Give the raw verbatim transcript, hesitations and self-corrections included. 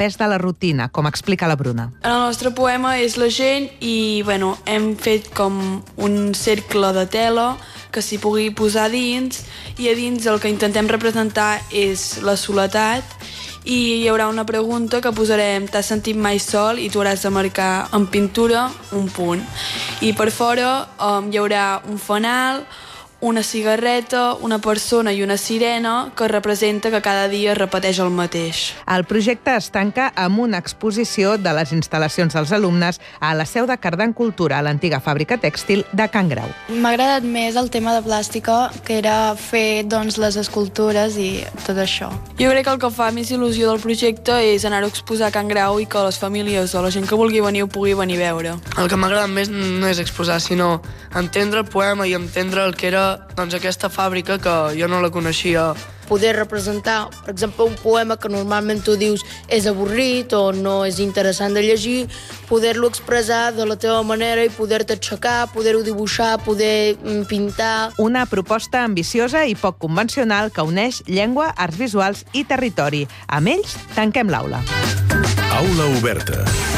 pes de la rutina, com explica la Bruna. El nostre poema és la gent i bueno, hem fet com un cercle de tela que s'hi pugui posar dins i a dins el que intentem representar és la soledat i hi haurà una pregunta que posarem t'has sentit mai sol i tu hauràs de marcar en pintura un punt. I per fora um, hi haurà un fanal, una cigarreta, una persona i una sirena que representa que cada dia es repeteix el mateix. El projecte es tanca amb una exposició de les instal·lacions dels alumnes a la seu de Cardant Cultura, a l'antiga fàbrica tèxtil de Can Grau. M'ha agradat més el tema de plàstica, que era fer doncs, les escultures i tot això. Jo crec que el que fa més il·lusió del projecte és anar-ho a exposar a Can Grau i que les famílies o la gent que vulgui venir ho pugui venir a veure. El que m'agrada més no és exposar, sinó entendre el poema i entendre el que era doncs, aquesta fàbrica que jo no la coneixia. Poder representar, per exemple, un poema que normalment tu dius és avorrit o no és interessant de llegir, poder-lo expressar de la teva manera i poder-te aixecar, poder-ho dibuixar, poder pintar. Una proposta ambiciosa i poc convencional que uneix llengua, arts visuals i territori. Amb ells, tanquem l'aula. Aula oberta.